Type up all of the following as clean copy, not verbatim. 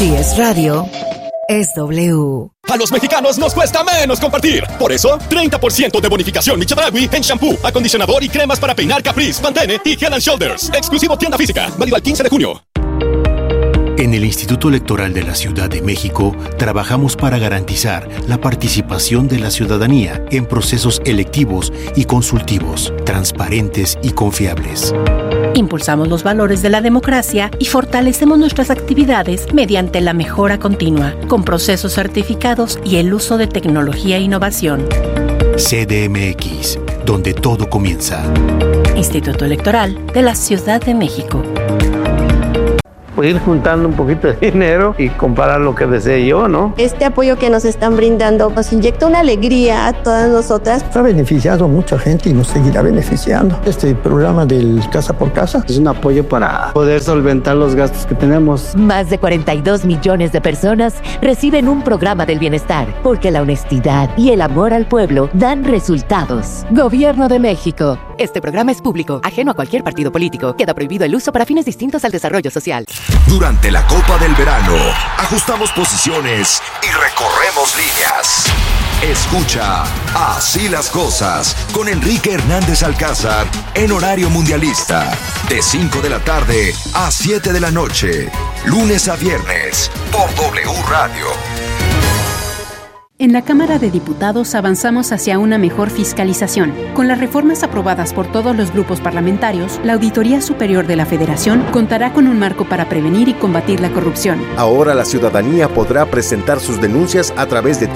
Si es radio, es W. A los mexicanos nos cuesta menos compartir. Por eso, 30% de bonificación Michedragui en shampoo, acondicionador y cremas para peinar Caprice, Pantene y Head & Shoulders. Exclusivo tienda física. Válido al 15 de junio. En el Instituto Electoral de la Ciudad de México, trabajamos para garantizar la participación de la ciudadanía en procesos electivos y consultivos, transparentes y confiables. Impulsamos los valores de la democracia y fortalecemos nuestras actividades mediante la mejora continua, con procesos certificados y el uso de tecnología e innovación. CDMX, donde todo comienza. Instituto Electoral de la Ciudad de México. Pues ir juntando un poquito de dinero y comprar lo que desee yo, ¿no? Este apoyo que nos están brindando nos inyecta una alegría a todas nosotras. Ha beneficiado a mucha gente y nos seguirá beneficiando. Este programa del Casa por Casa es un apoyo para poder solventar los gastos que tenemos. Más de 42 millones de personas reciben un programa del bienestar, porque la honestidad y el amor al pueblo dan resultados. Gobierno de México. Este programa es público, ajeno a cualquier partido político. Queda prohibido el uso para fines distintos al desarrollo social. Durante la Copa del Verano, ajustamos posiciones y recorremos líneas. Escucha Así las Cosas con Enrique Hernández Alcázar en horario mundialista. De 5 de la tarde a 7 de la noche. Lunes a viernes por W Radio. En la Cámara de Diputados avanzamos hacia una mejor fiscalización. Con las reformas aprobadas por todos los grupos parlamentarios, la Auditoría Superior de la Federación contará con un marco para prevenir y combatir la corrupción. Ahora la ciudadanía podrá presentar sus denuncias a través de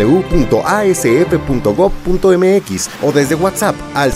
www.asf.gov.mx o desde WhatsApp al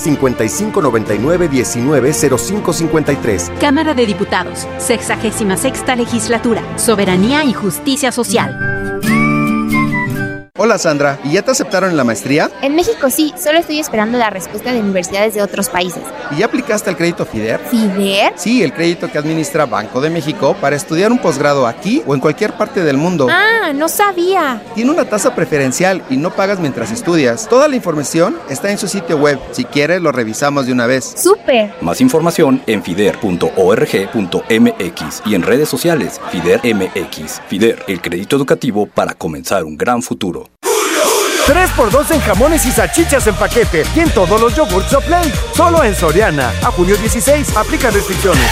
5599-190553. Cámara de Diputados, 66ª Legislatura, Soberanía y Justicia Social. Hola Sandra, ¿y ya te aceptaron en la maestría? En México sí, solo estoy esperando la respuesta de universidades de otros países. ¿Y ya aplicaste al crédito FIDER? ¿FIDER? Sí, el crédito que administra Banco de México para estudiar un posgrado aquí o en cualquier parte del mundo. Ah, no sabía. Tiene una tasa preferencial y no pagas mientras estudias. Toda la información está en su sitio web. Si quieres, lo revisamos de una vez. ¡Súper! Más información en fider.org.mx y en redes sociales FIDER MX. FIDER, el crédito educativo para comenzar un gran futuro. 3x2 en jamones y salchichas en paquete y en todos los yogurts Soplay. Solo en Soriana. A junio 16. Aplica restricciones.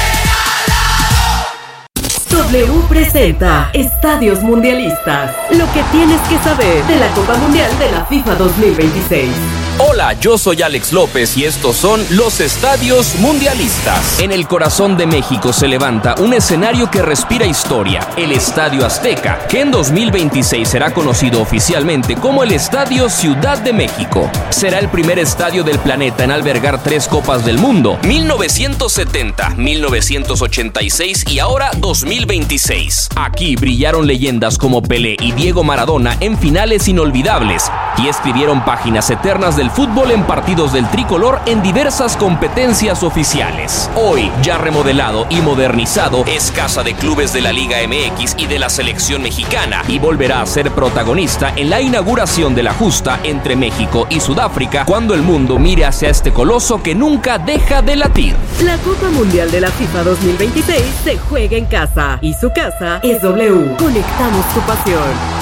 W presenta Estadios Mundialistas. Lo que tienes que saber de la Copa Mundial de la FIFA 2026. Hola, yo soy Alex López y estos son los Estadios Mundialistas. En el corazón de México se levanta un escenario que respira historia, el Estadio Azteca, que en 2026 será conocido oficialmente como el Estadio Ciudad de México. Será el primer estadio del planeta en albergar 3 Copas del Mundo: 1970, 1986 y ahora 2026. Aquí brillaron leyendas como Pelé y Diego Maradona en finales inolvidables y escribieron páginas eternas del fútbol en partidos del tricolor en diversas competencias oficiales. Hoy, ya remodelado y modernizado, es casa de clubes de la Liga MX y de la selección mexicana y volverá a ser protagonista en la inauguración de la justa entre México y Sudáfrica cuando el mundo mire hacia este coloso que nunca deja de latir. La Copa Mundial de la FIFA 2026 se juega en casa y su casa es W. Conectamos tu pasión.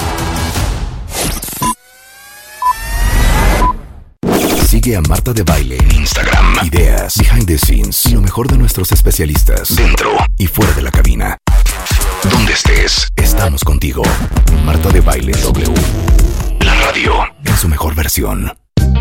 Sigue a Marta de Baile en Instagram. Ideas, behind the scenes y lo mejor de nuestros especialistas dentro y fuera de la cabina. Donde estés, estamos contigo. Marta de Baile W. La radio en su mejor versión.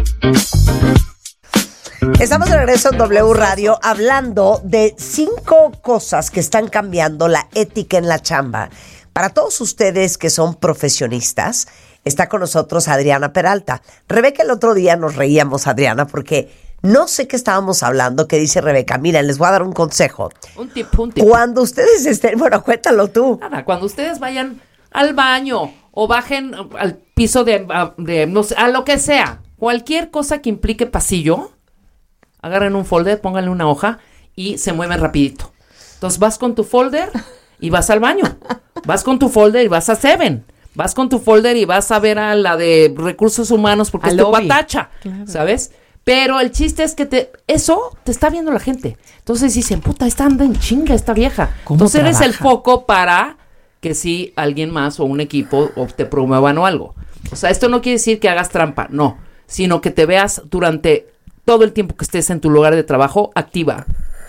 Estamos de regreso en W Radio hablando de 5 cosas que están cambiando la ética en la chamba. Para todos ustedes que son profesionistas, está con nosotros Adriana Peralta. Rebeca, el otro día nos reíamos, Adriana, porque no sé qué estábamos hablando, que dice Rebeca. Miren, les voy a dar un consejo. Un tip. Cuando ustedes estén, bueno, cuéntalo tú. Nada, cuando ustedes vayan al baño o bajen al piso de no sé, a lo que sea, cualquier cosa que implique pasillo, agarren un folder, pónganle una hoja y se mueven rapidito. Entonces vas con tu folder y vas al baño. Vas con tu folder y vas a Seven. Vas con tu folder y vas a ver a la de recursos humanos porque es tu patacha, claro. ¿Sabes? Pero el chiste es que eso te está viendo la gente. Entonces dicen, puta, esta anda en chinga esta vieja. Entonces trabaja? Eres el foco para que si alguien más o un equipo o te promuevan o algo. O sea, esto no quiere decir que hagas trampa, no, sino que te veas durante todo el tiempo que estés en tu lugar de trabajo activa.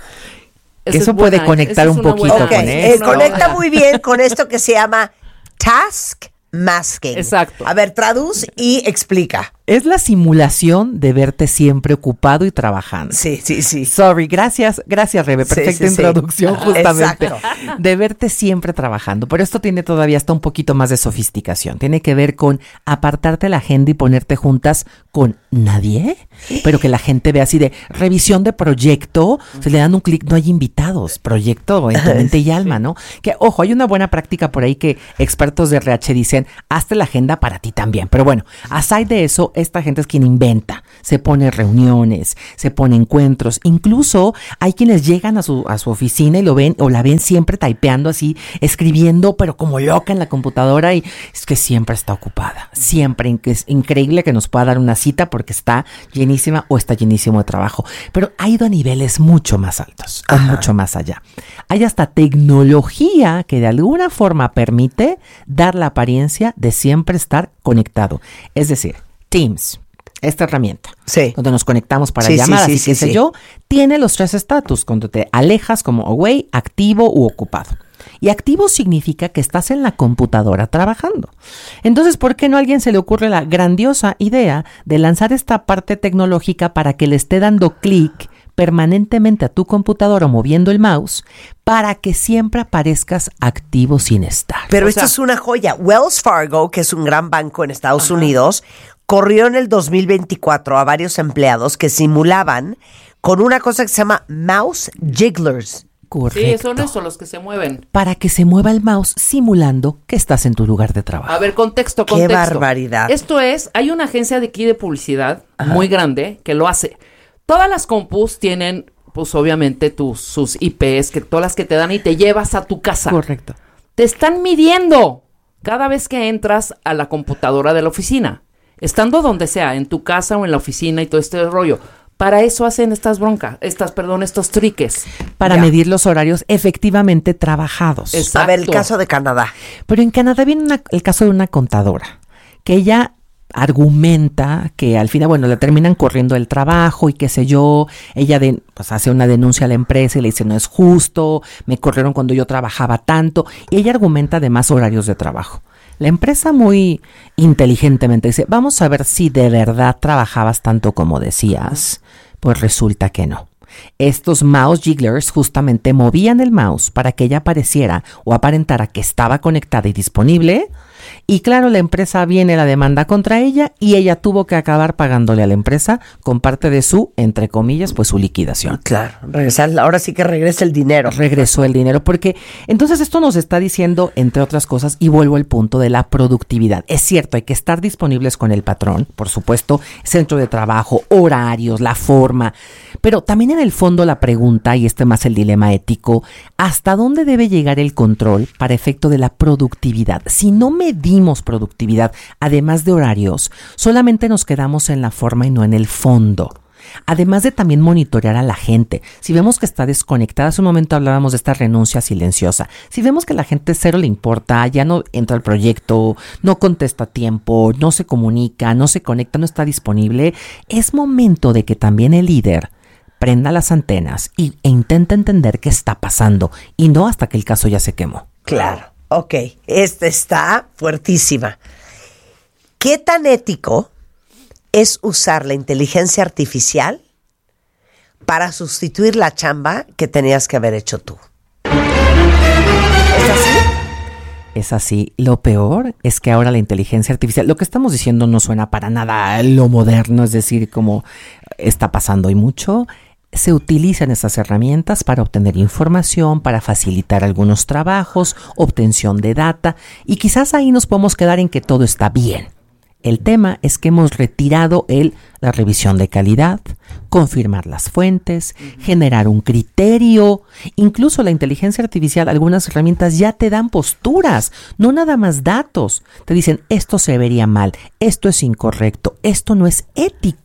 Eso puede conectar un poquito con eso. Conecta muy bien con esto que se llama task masking. Exacto. A ver, traduz y explica. Es la simulación de verte siempre ocupado y trabajando. Sí. Sorry, gracias, Rebe, perfecta introducción justamente. Exacto. De verte siempre trabajando, pero esto tiene todavía hasta un poquito más de sofisticación. Tiene que ver con apartarte la agenda y ponerte juntas con nadie, pero que la gente vea así de revisión de proyecto, se le dan un clic, no hay invitados, proyecto en tu mente y alma, ¿no? Que, ojo, hay una buena práctica por ahí que expertos de RH dicen, hazte la agenda para ti también. Pero bueno, aside de eso, esta gente es quien inventa, se pone reuniones, se pone encuentros, incluso hay quienes llegan a su oficina y lo ven o la ven siempre typeando así, escribiendo, pero como loca en la computadora y es que siempre está ocupada, siempre, es increíble que nos pueda dar una cita porque está llenísima o está llenísimo de trabajo, pero ha ido a niveles mucho más altos, o mucho más allá. Hay hasta tecnología que de alguna forma permite dar la apariencia de siempre estar conectado, es decir, Teams, esta herramienta, donde nos conectamos para llamadas y qué sé yo, tiene los 3 estatus, cuando te alejas como away, activo u ocupado. Y activo significa que estás en la computadora trabajando. Entonces, ¿por qué no a alguien se le ocurre la grandiosa idea de lanzar esta parte tecnológica para que le esté dando clic permanentemente a tu computadora o moviendo el mouse para que siempre aparezcas activo sin estar? Pero esto es una joya. Wells Fargo, que es un gran banco en Estados Unidos, corrió en el 2024 a varios empleados que simulaban con una cosa que se llama mouse jigglers. Correcto. Sí, son estos los que se mueven. Para que se mueva el mouse simulando que estás en tu lugar de trabajo. A ver, contexto. ¡Qué barbaridad! Esto es, hay una agencia de aquí de publicidad muy grande que lo hace. Todas las compus tienen, pues obviamente, sus IPs, que todas las que te dan y te llevas a tu casa. Correcto. Te están midiendo cada vez que entras a la computadora de la oficina. Estando donde sea, en tu casa o en la oficina y todo este rollo. Para eso hacen estos triques. Para medir los horarios efectivamente trabajados. Exacto. A ver, el caso de Canadá. Pero en Canadá viene el caso de una contadora, que ella argumenta que al final, le terminan corriendo el trabajo y qué sé yo, ella hace una denuncia a la empresa y le dice, no es justo, me corrieron cuando yo trabajaba tanto, y ella argumenta de más horarios de trabajo. La empresa muy inteligentemente dice, vamos a ver si de verdad trabajabas tanto como decías. Pues resulta que no. Estos mouse jigglers justamente movían el mouse para que ella pareciera o aparentara que estaba conectada y disponible. Y claro, la empresa viene la demanda contra ella y ella tuvo que acabar pagándole a la empresa con parte de su, entre comillas, pues su liquidación. Claro, ahora sí que regresa el dinero. Regresó el dinero, porque entonces esto nos está diciendo, entre otras cosas, y vuelvo al punto de la productividad. Es cierto, hay que estar disponibles con el patrón, por supuesto, centro de trabajo, horarios, la forma, pero también en el fondo la pregunta, y más el dilema ético, ¿hasta dónde debe llegar el control para efecto de la productividad? Si no medimos productividad, además de horarios, solamente nos quedamos en la forma y no en el fondo. Además de también monitorear a la gente. Si vemos que está desconectada, hace un momento hablábamos de esta renuncia silenciosa. Si vemos que a la gente cero le importa, ya no entra al proyecto, no contesta a tiempo, no se comunica, no se conecta, no está disponible, es momento de que también el líder prenda las antenas e intente entender qué está pasando y no hasta que el caso ya se quemó. Claro. Ok, esta está fuertísima. ¿Qué tan ético es usar la inteligencia artificial para sustituir la chamba que tenías que haber hecho tú? ¿Es así? Es así. Lo peor es que ahora la inteligencia artificial, lo que estamos diciendo no suena para nada a lo moderno, es decir, como está pasando hoy mucho. Se utilizan estas herramientas para obtener información, para facilitar algunos trabajos, obtención de data, y quizás ahí nos podemos quedar en que todo está bien. El tema es que hemos retirado la revisión de calidad, confirmar las fuentes, generar un criterio. Incluso la inteligencia artificial, algunas herramientas ya te dan posturas, no nada más datos. Te dicen, esto se vería mal, esto es incorrecto, esto no es ético.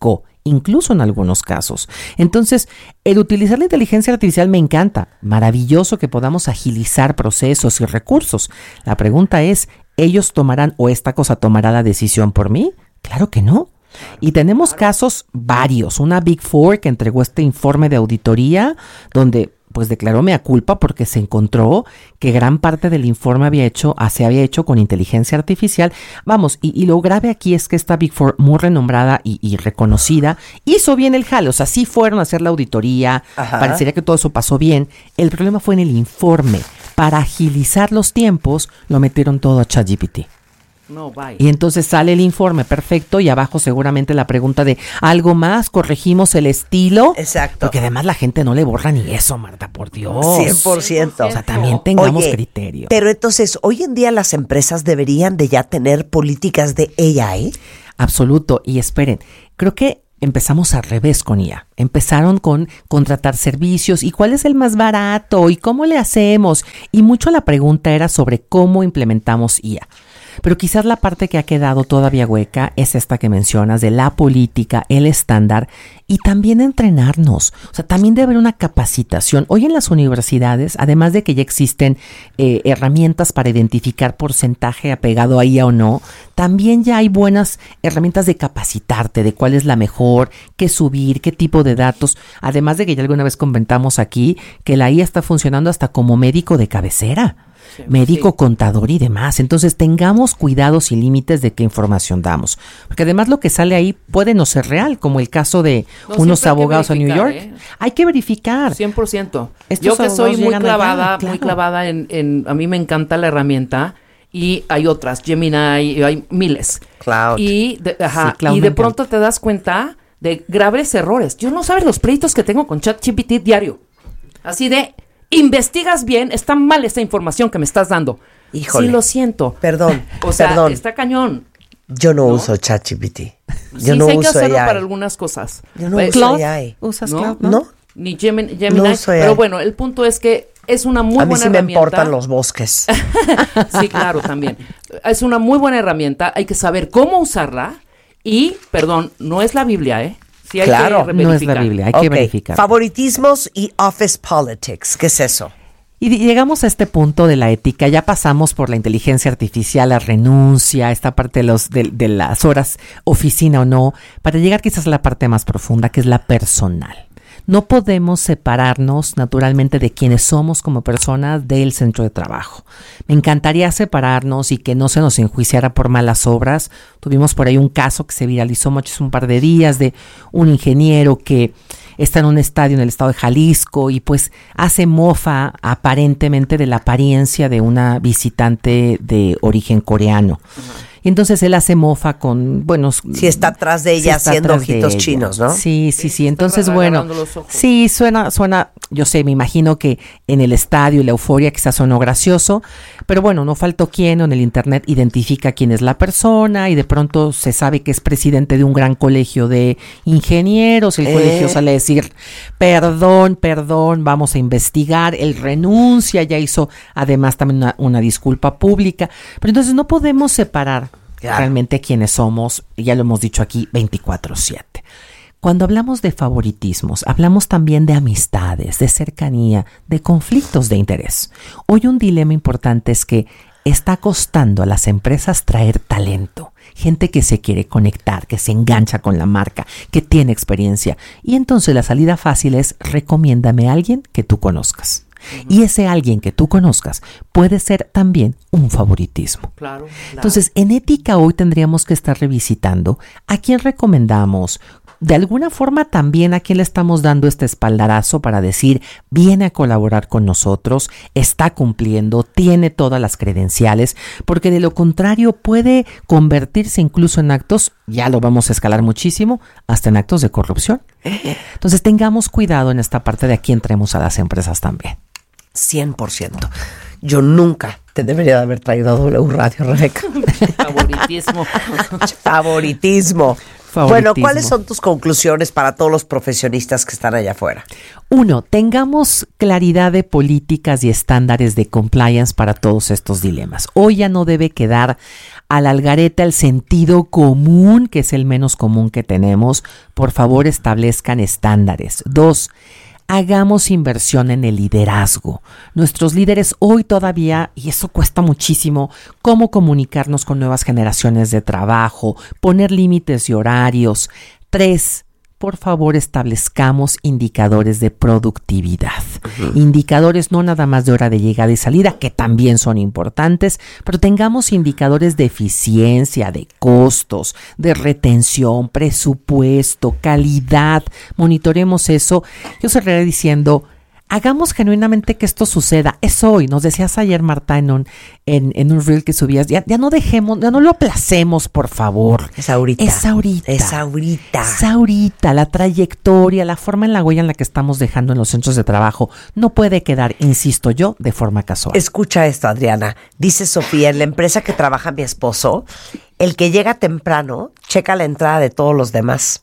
incluso en algunos casos. Entonces, el utilizar la inteligencia artificial me encanta. Maravilloso que podamos agilizar procesos y recursos. La pregunta es, ¿ellos tomarán o esta cosa tomará la decisión por mí? Claro que no. Y tenemos casos varios. Una Big Four que entregó este informe de auditoría donde pues declaró mea culpa porque se encontró que gran parte del informe se había hecho con inteligencia artificial. Vamos, y lo grave aquí es que esta Big Four, muy renombrada y reconocida, hizo bien el jale. O sea, sí fueron a hacer la auditoría, parecería que todo eso pasó bien. El problema fue en el informe. Para agilizar los tiempos, lo metieron todo a ChatGPT. No, bye. Y entonces sale el informe perfecto y abajo seguramente la pregunta de ¿algo más? ¿Corregimos el estilo? Exacto. Porque además la gente no le borra ni eso, Marta, por Dios. 100%. O sea, también tengamos criterio. Pero entonces, hoy en día las empresas deberían de ya tener políticas de AI. Absoluto. Y esperen, creo que empezamos al revés con IA. Empezaron con contratar servicios y cuál es el más barato y cómo le hacemos. Y mucho la pregunta era sobre cómo implementamos IA. Pero quizás la parte que ha quedado todavía hueca es esta que mencionas de la política, el estándar y también entrenarnos. O sea, también debe haber una capacitación. Hoy en las universidades, además de que ya existen herramientas para identificar porcentaje apegado a IA o no, también ya hay buenas herramientas de capacitarte, de cuál es la mejor, qué subir, qué tipo de datos. Además de que ya alguna vez comentamos aquí que la IA está funcionando hasta como médico de cabecera. Médico, contador y demás. Entonces tengamos cuidados y límites de qué información damos. Porque además lo que sale ahí puede no ser real, como el caso de unos abogados en New York. Hay que verificar. 100%. Yo que soy muy clavada en a mí me encanta la herramienta y hay otras, Gemini, hay miles. Cloud. Y de pronto te das cuenta de graves errores. Yo no sabes los pleitos que tengo con ChatGPT diario. Así de... investigas bien, está mal esta información que me estás dando. Híjole. Sí, lo siento. Perdón. Está cañón. Yo no uso ChatGPT. Yo no uso AI. Hay que hacerlo para algunas cosas. Yo no uso AI. ¿Usas Cloud? No. Ni Gemini. No uso AI. Pero bueno, el punto es que es una muy buena herramienta. A mí sí me importan los bosques. Sí, claro, también. Es una muy buena herramienta. Hay que saber cómo usarla. Y, perdón, no es la Biblia, ¿eh? Sí, hay claro, que no es la Biblia, hay que verificar. Favoritismos y office politics, ¿qué es eso? Y llegamos a este punto de la ética, ya pasamos por la inteligencia artificial, la renuncia, esta parte de las horas oficina o no, para llegar quizás a la parte más profunda, que es la personal. No podemos separarnos naturalmente de quienes somos como personas del centro de trabajo. Me encantaría separarnos y que no se nos enjuiciara por malas obras. Tuvimos por ahí un caso que se viralizó mucho hace un par de días de un ingeniero que está en un estadio en el estado de Jalisco y pues hace mofa aparentemente de la apariencia de una visitante de origen coreano. Y entonces él hace mofa con, bueno... Sí, está atrás de ella haciendo ojitos chinos, ¿no? Sí. Entonces, bueno, sí, suena, yo sé, me imagino que en el estadio y la euforia quizás sonó gracioso, pero bueno, no faltó quien en el internet identifica quién es la persona y de pronto se sabe que es presidente de un gran colegio de ingenieros. El colegio sale a decir, perdón, vamos a investigar. Él renuncia, ya hizo además también una disculpa pública. Pero entonces no podemos separar realmente quiénes somos, ya lo hemos dicho aquí 24/7. Cuando hablamos de favoritismos, hablamos también de amistades, de cercanía, de conflictos de interés. Hoy un dilema importante es que está costando a las empresas traer talento, gente que se quiere conectar, que se engancha con la marca, que tiene experiencia. Y entonces la salida fácil es recomiéndame a alguien que tú conozcas. Y ese alguien que tú conozcas puede ser también un favoritismo. Claro. Entonces, en ética hoy tendríamos que estar revisitando a quién recomendamos, de alguna forma también a quién le estamos dando este espaldarazo para decir, viene a colaborar con nosotros, está cumpliendo, tiene todas las credenciales, porque de lo contrario puede convertirse incluso en actos, ya lo vamos a escalar muchísimo, hasta en actos de corrupción. Entonces, tengamos cuidado en esta parte de a quién traemos a las empresas también. 100%. Yo nunca te debería de haber traído a W Radio, Rebeca. Favoritismo. Favoritismo. Bueno, ¿cuáles son tus conclusiones para todos los profesionistas que están allá afuera? 1, tengamos claridad de políticas y estándares de compliance para todos estos dilemas. Hoy ya no debe quedar al algarete el sentido común, que es el menos común que tenemos. Por favor, establezcan estándares. 2, hagamos inversión en el liderazgo. Nuestros líderes hoy todavía, y eso cuesta muchísimo, cómo comunicarnos con nuevas generaciones de trabajo, poner límites y horarios. 3, por favor, establezcamos indicadores de productividad. Indicadores no nada más de hora de llegada y salida, que también son importantes, pero tengamos indicadores de eficiencia, de costos, de retención, presupuesto, calidad. Monitoremos eso. Yo cerraré diciendo, hagamos genuinamente que esto suceda. Es hoy. Nos decías ayer, Marta, en un reel que subías. Ya no dejemos, ya no lo aplacemos, por favor. Es ahorita. Es ahorita. Es ahorita. Es ahorita. La trayectoria, la forma en la huella en la que estamos dejando en los centros de trabajo no puede quedar, insisto yo, de forma casual. Escucha esto, Adriana. Dice Sofía, en la empresa que trabaja mi esposo, el que llega temprano checa la entrada de todos los demás.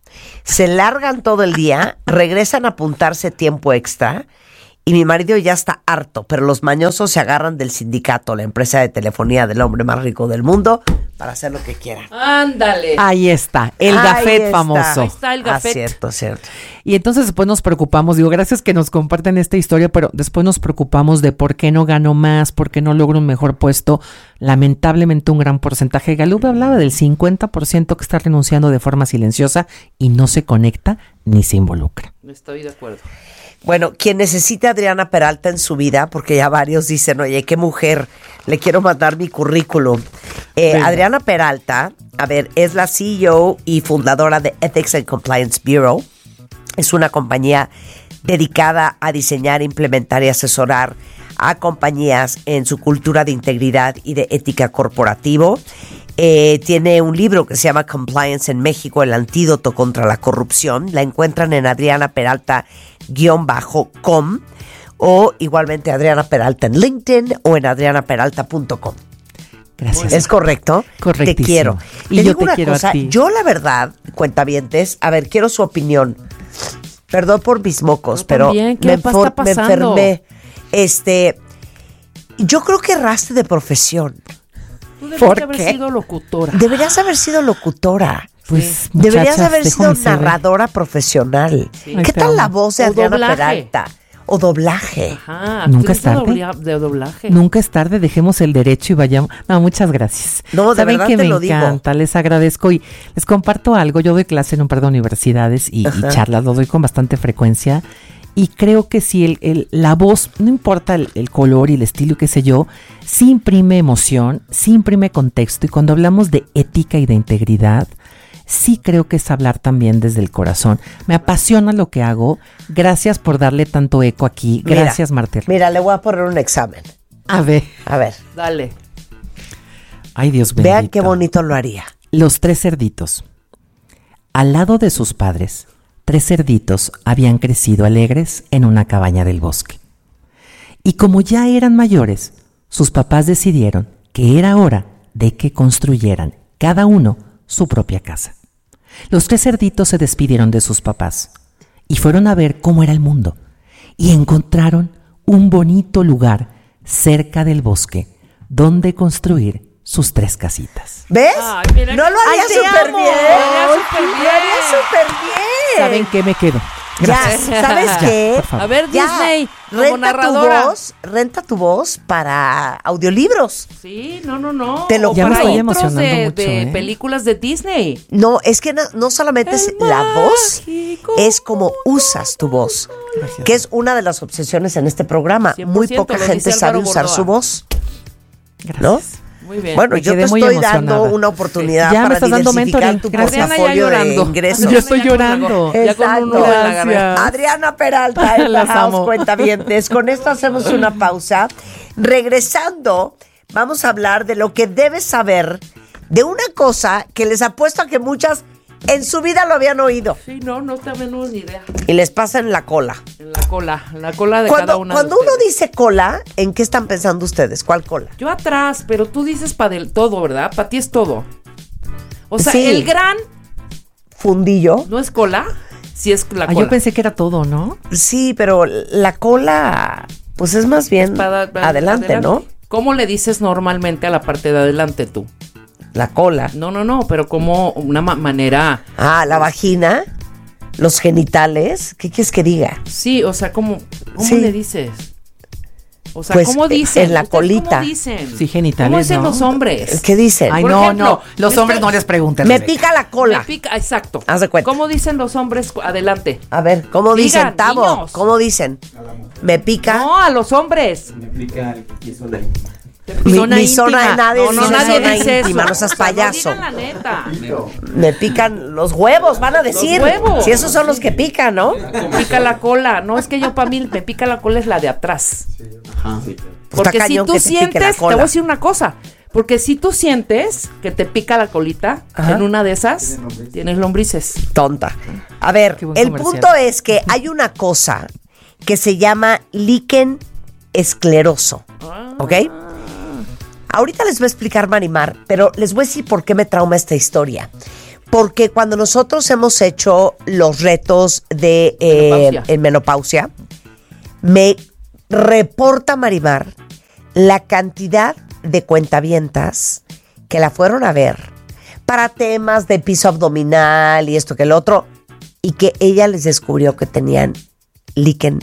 Se largan todo el día, regresan a apuntarse tiempo extra y mi marido ya está harto, pero los mañosos se agarran del sindicato, la empresa de telefonía del hombre más rico del mundo, para hacer lo que quieran. Ándale. Ahí está, el gafet famoso. Ahí está el gafet. Cierto. Y entonces después nos preocupamos, digo, gracias que nos comparten esta historia, pero después nos preocupamos de por qué no gano más, por qué no logro un mejor puesto. Lamentablemente un gran porcentaje, Gallup hablaba del 50% que está renunciando de forma silenciosa y no se conecta ni se involucra. Estoy de acuerdo. Bueno, quien necesite a Adriana Peralta en su vida, porque ya varios dicen, oye, qué mujer, le quiero mandar mi currículum. Adriana Peralta, a ver, es la CEO y fundadora de Ethics and Compliance Bureau. Es una compañía dedicada a diseñar, implementar y asesorar a compañías en su cultura de integridad y de ética corporativo. Tiene un libro que se llama Compliance en México, el antídoto contra la corrupción. La encuentran en adrianaperalta_com o igualmente Adriana Peralta en LinkedIn o en adrianaperalta.com. Gracias. ¿Es correcto? Correctísimo. Te quiero. Y te yo digo te una quiero cosa, a ti. yo la verdad, cuentavientes, a ver, quiero su opinión. Perdón por mis mocos, pero también, ¿qué está me pasando? enfermé. Yo creo que erraste de profesión. Tú deberías haber sido locutora. Deberías haber sido locutora. Pues, Deberías muchachas, haber dejo sido mi CV. narradora profesional. Sí. ¿Qué tal la voz de O Adriana doblaje. Peralta? O doblaje. Ajá, Nunca es tuviste tarde. de doblaje. Nunca es tarde, dejemos el derecho y vayamos. No, muchas gracias. No, de Saben verdad que te me lo digo. encanta, les agradezco y les comparto algo. Yo doy clase en un par de universidades y charlas, lo doy con bastante frecuencia. Y creo que si la voz, no importa el color y el estilo, qué sé yo, sí imprime emoción, sí imprime contexto. Y cuando hablamos de ética y de integridad, sí creo que es hablar también desde el corazón. Me apasiona lo que hago. Gracias por darle tanto eco aquí. Gracias, Marta. Mira, le voy a poner un examen. A ver. Dale. Ay, Dios bendito. Vean qué bonito lo haría. Los 3 cerditos. Al lado de sus padres, 3 cerditos habían crecido alegres en una cabaña del bosque. Y como ya eran mayores, sus papás decidieron que era hora de que construyeran cada uno su propia casa. Los 3 cerditos se despidieron de sus papás y fueron a ver cómo era el mundo y encontraron un bonito lugar cerca del bosque donde construir sus 3 casitas. ¿Ves? Ay, mira no que- lo haría Ay, te súper amo. bien. Lo haría súper Lo bien. haría súper bien. ¿Saben qué? Me quedo. Gracias. Ya, ¿sabes Ya, qué? por favor. A ver, Ya, Disney, como renta narradora. renta tu voz para audiolibros. Sí, no. Te lo O Ya me para estoy intros emocionando de, mucho, de ¿eh? películas de Disney. No, es que no solamente es la voz, es como usas tu voz, que es una de las obsesiones en este programa. 100%, Muy poca lo gente dice sabe Álvaro usar Bordoa. su voz, Gracias. ¿no? Muy bien. Bueno, Me yo te quedé muy estoy dando emocionada. una oportunidad Ya me para estás dando diversificar mentoring. tu Gracias. Adriana ya portafolio de llorando. ingresos. Yo estoy llorando. Ya con un nudo en la garganta. Gracias. Adriana Peralta en la Las house, amo. cuentavientes. Con esto hacemos una pausa. Regresando, vamos a hablar de lo que debes saber de una cosa que les apuesto a que muchas en su vida lo habían oído Sí, no tenemos ni idea. y les pasa en la cola. En la cola de cada una. Cuando de uno ustedes. dice cola, ¿en qué están pensando ustedes? ¿Cuál cola? Yo atrás, pero tú dices para del todo, ¿verdad? Para ti es todo. O sea, Sí. el gran fundillo. ¿No es cola? Sí es la cola. Yo pensé que era todo, ¿no? Sí, pero la cola, pues es más bien adelante, ¿no? ¿Cómo le dices normalmente a la parte de adelante tú? La cola. No, pero como una manera... La vagina, los genitales, ¿qué quieres que diga? Sí, o sea, ¿cómo Sí. le dices? O sea, Pues, ¿cómo dicen? en la colita. ¿Cómo dicen? Sí, genitales, ¿Cómo dicen ¿no? los hombres? ¿Qué dicen? Ay, Por no, ejemplo, no. Los hombres no les pregunten. Me Rebeca. pica la cola. Me pica, exacto. Haz de cuenta. ¿Cómo dicen los hombres adelante? A ver, ¿cómo Digan, dicen, Tavo? niños. ¿Cómo dicen? Me pica. No, a los hombres. Me explica mi zona Mi zona, nadie No, dice nadie zona dice íntima, eso. no seas O sea, payaso. No digan la neta. Me pican los huevos, van a decir. huevos. Si esos son los que pican, ¿no? Me pica la cola. No, es que yo para mí me pica la cola es la de atrás. Ajá. Porque Está si cañón tú que te pique la sientes, te cola. voy a decir una cosa. Porque si tú sientes que te pica la colita, Ajá. en una de esas tienes lombrices. Tonta. A ver, Qué buen el comercial. punto es que hay una cosa que se llama líquen escleroso. ¿Ok? Ahorita les voy a explicar, Marimar, pero les voy a decir por qué me trauma esta historia. Porque cuando nosotros hemos hecho los retos de menopausia, me reporta Marimar la cantidad de cuentavientas que la fueron a ver para temas de piso abdominal y esto que el otro, y que ella les descubrió que tenían líquen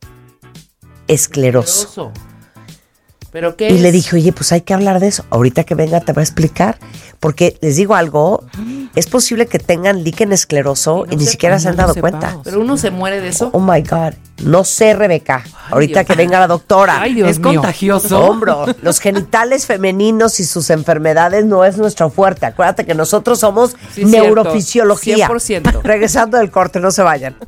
escleroso. ¿Pero qué Y es? le dije, oye, pues hay que hablar de eso. Ahorita que venga te voy a explicar. Porque les digo algo, es posible que tengan líquen escleroso y ni siquiera se han dado cuenta. Pero uno se muere de eso. Oh my God. No sé, Rebeca. Ahorita Dios. que venga la doctora. Ay, Dios ¿Es mío. contagioso? Hombre, los genitales femeninos y sus enfermedades no es nuestro fuerte. Acuérdate que nosotros somos Sí, cierto. neurofisiología. 100%. Regresando del corte, no se vayan.